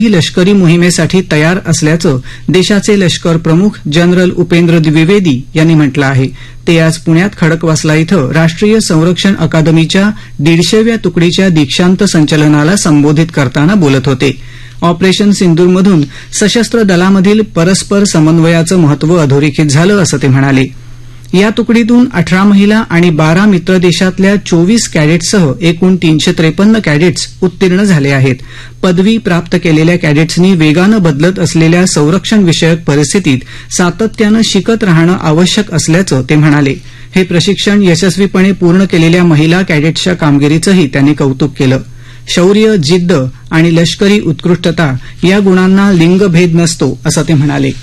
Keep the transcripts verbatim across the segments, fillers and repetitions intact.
ही लष्करी मोहिमेसाठी तयार असल्याचं देशाचे लष्कर प्रमुख जनरल उपेंद्र द्विवेदी यांनी म्हटलं आहे. ते आज पुण्यात खडकवासला इथं राष्ट्रीय संरक्षण अकादमीच्या दीडशेव्या तुकडीच्या दीक्षांत संचलनाला संबोधित करताना बोलत होते. ऑपरेशन सिंदूरमधून सशस्त्र दलामधील परस्पर समन्वयाचं महत्व अधोरेखित झालं असं ते म्हणाले. या तुकडीतून अठरा महिला आणि बारा मित्र देशातल्या चोवीस कॅडेट्ससह एकूण तीनशे त्रेपन्न कॅडेट्स उत्तीर्ण झाले आहेत. पदवी प्राप्त केलेल्या कॅडेट्सनी वेगानं बदलत असलेल्या संरक्षण विषयक परिस्थितीत सातत्यानं शिकत राहणं आवश्यक असल्याचं ते म्हणाले. हे प्रशिक्षण यशस्वीपणे पूर्ण केलेल्या महिला कॅडेट्सच्या कामगिरीचंही त्यांनी कौतुक केलं. शौर्य, जिद्द आणि लष्करी उत्कृष्टता या गुणांना लिंगभेद नसतो असं ते म्हणाले.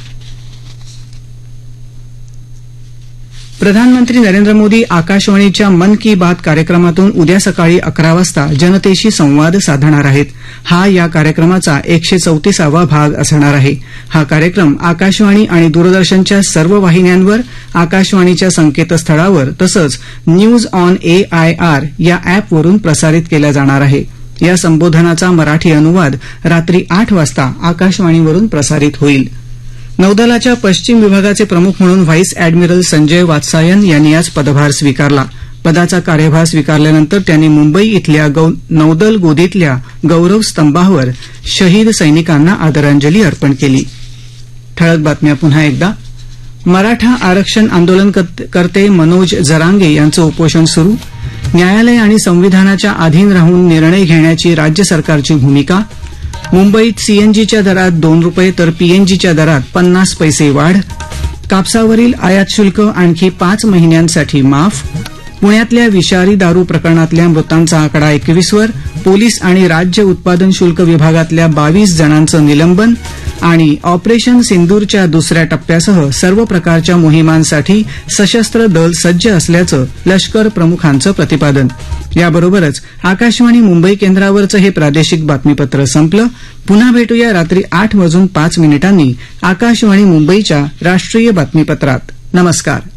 प्रधानमंत्री नरेंद्र मोदी आकाशवाणीच्या मन की बात कार्यक्रमातून उद्या सकाळी अकरा वाजता जनतेशी संवाद साधणार आहेत. हा या कार्यक्रमाचा एकशे चौतीसावा भाग असणार आहे. हा कार्यक्रम आकाशवाणी आणि दूरदर्शनच्या सर्व वाहिन्यांवर, आकाशवाणीच्या संकेतस्थळावर तसंच news on A I R या अॅपवरून प्रसारित केला जाणार आहे. या संबोधनाचा मराठी अनुवाद रात्री आठ वाजता आकाशवाणीवरून प्रसारित होईल. नौदलाच्या पश्चिम विभागाचे प्रमुख म्हणून व्हाईस अॅडमिरल संजय वात्सायन यांनी आज पदभार स्वीकारला. पदाचा कार्यभार स्वीकारल्यानंतर त्यांनी मुंबई इथल्या नौदल गोदीतल्या गौरव स्तंभावर शहीद सैनिकांना आदरांजली अर्पण केली. ठळक बातम्या पुन्हा एकदा. मराठा आरक्षण आंदोलनकर्ते मनोज जरांगे यांचं उपोषण सुरू. न्यायालय आणि संविधानाच्या अधीन राहून निर्णय घेण्याची राज्य सरकारची भूमिका. मुंबईत सीएनजीच्या दरात दोन रुपये तर पीएनजीच्या दरात पन्नास पैसे वाढ. कापसावरील आयात शुल्क आणखी पाच महिन्यांसाठी माफ. पुण्यातल्या विषारी दारू प्रकरणातल्या मृतांचा आकडा एकवीसवर. पोलीस आणि राज्य उत्पादन शुल्क विभागातल्या बावीस जणांचं निलंबन. आणि ऑपरेशन सिंदूरच्या दुसऱ्या टप्प्यासह सर्व प्रकारच्या मोहिमांसाठी सशस्त्र दल सज्ज असल्याचं लष्कर प्रमुखांचं प्रतिपादन. याबरोबरच आकाशवाणी मुंबई केंद्रावरचं हे प्रादेशिक बातमीपत्र संपलं. पुन्हा भेटूया रात्री आठ वाजून पाच मिनिटांनी आकाशवाणी मुंबईच्या राष्ट्रीय बातमीपत्रात. नमस्कार.